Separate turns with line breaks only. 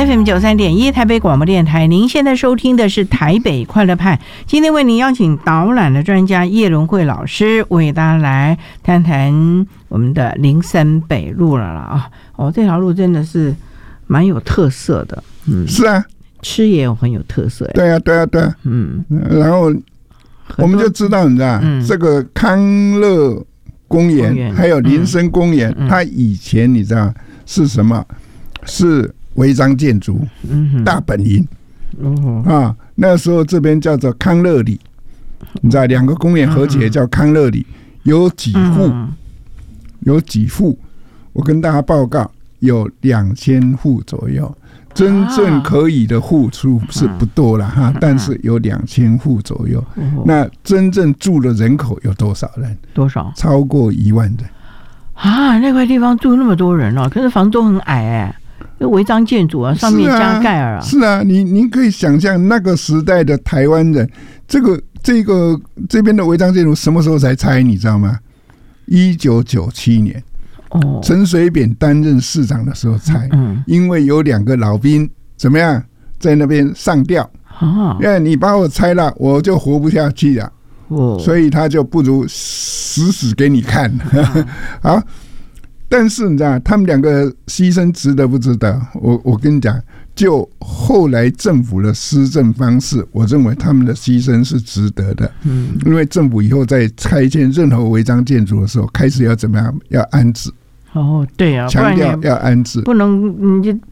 FM93.1台北广播电台，您现在收听的是台北快乐派。今天为您邀请导览的专家叶伦慧老师，为大家来谈谈我们的林森北路了啊。这条路真的是蛮有特色的，
是啊，
吃也有很有特色。
对啊，然后我们就知道，你知道，这个康乐公园还有林森公园，它以前你知道是什么？是违章建筑，大本营啊。那时候这边叫做康乐里，你知道，两个公园合起来叫康乐里，有几户？有几户？我跟大家报告，有2000户左右。真正可以的户数是不多了哈，但是有2000户左右。那真正住的人口有多少人？
多少？
超过1万人
啊！那块地方住那么多人哦，可是房东很矮就违章建筑啊，上面加盖儿啊。
是啊，您可以想象那个时代的台湾人，这边的违章建筑什么时候才拆？你知道吗？1997年。陈水扁担任市长的时候拆，因为有2个老兵怎么样在那边上吊，因为你把我拆了，我就活不下去了，所以他就不如死给你看。好，但是你知道他们2个牺牲值得不值得？我跟你讲，就后来政府的施政方式，我认为他们的牺牲是值得的。因为政府以后在开建任何违章建筑的时候，开始要怎么样？要安置。
对啊，
强调要安置，
不能你就